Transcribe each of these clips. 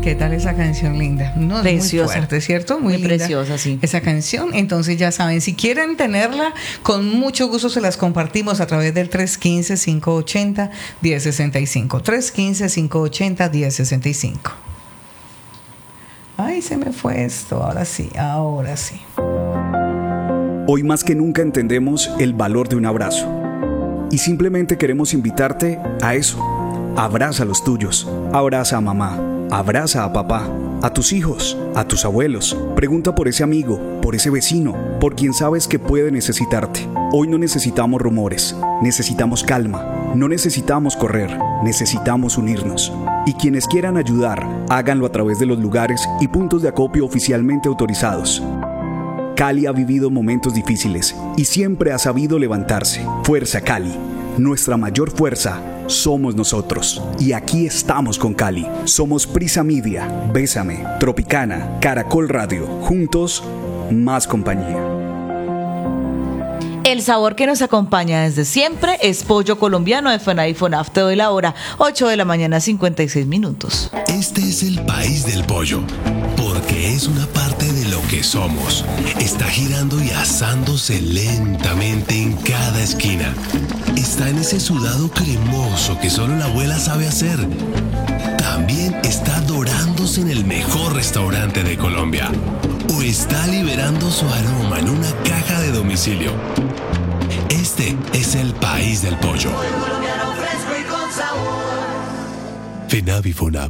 ¿Qué tal esa canción linda? No, Preciosa. muy fuerte, ¿cierto? Muy linda, preciosa, sí. Esa canción. Entonces ya saben, si quieren tenerla, con mucho gusto se las compartimos a través del 315-580-1065. 315-580-1065. Ay, se me fue esto. Ahora sí, ahora sí. Hoy más que nunca entendemos el valor de un abrazo. Y simplemente queremos invitarte a eso. Abraza a los tuyos. Abraza a mamá. Abraza a papá. A tus hijos. A tus abuelos. Pregunta por ese amigo. Por ese vecino. Por quien sabes que puede necesitarte. Hoy no necesitamos rumores. Necesitamos calma. No necesitamos correr. Necesitamos unirnos. Y quienes quieran ayudar, háganlo a través de los lugares y puntos de acopio oficialmente autorizados. Cali ha vivido momentos difíciles y siempre ha sabido levantarse. Fuerza Cali. Nuestra mayor fuerza somos nosotros. Y aquí estamos con Cali. Somos Prisa Media, Bésame, Tropicana, Caracol Radio. Juntos, más compañía. El sabor que nos acompaña desde siempre es Pollo Colombiano de FONAVI FONAF. Te doy la hora, 8 de la mañana, 56 minutos. Este es el país del pollo, porque es una parte de lo que somos. Está girando y asándose lentamente en cada esquina. Está en ese sudado cremoso que solo la abuela sabe hacer. También está dorándose en el mejor restaurante de Colombia. O está liberando su aroma en una caja de domicilio. Este es el país del pollo. FONAVI FONAV.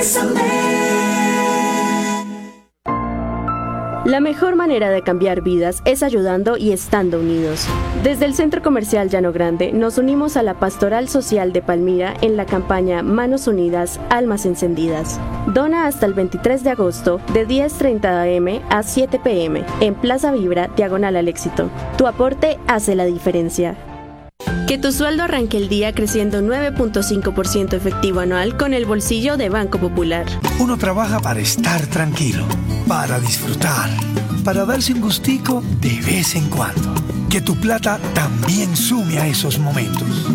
La mejor manera de cambiar vidas es ayudando y estando unidos. Desde el Centro Comercial Llano Grande nos unimos a la Pastoral Social de Palmira en la campaña Manos Unidas, Almas Encendidas. Dona hasta el 23 de agosto de 10:30 am a 7 pm en Plaza Vibra, diagonal al Éxito. Tu aporte hace la diferencia. Que tu sueldo arranque el día creciendo 9.5% efectivo anual con el bolsillo de Banco Popular. Uno trabaja para estar tranquilo, para disfrutar, para darse un gustico de vez en cuando. Que tu plata también sume a esos momentos.